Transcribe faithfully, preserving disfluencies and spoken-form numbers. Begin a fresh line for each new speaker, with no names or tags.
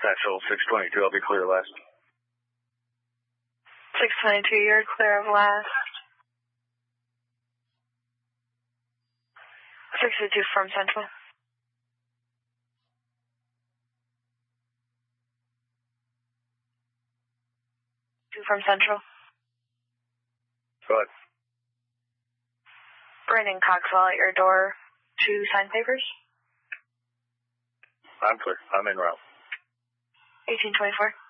Satchel six twenty-two, I'll be clear last.
six twenty-two, you're clear of last. sixty-two from Central. Two from Central.
Go ahead.
Brandon Coxwell at your door. Two sign papers.
I'm clear. I'm en route.
eighteen twenty-four.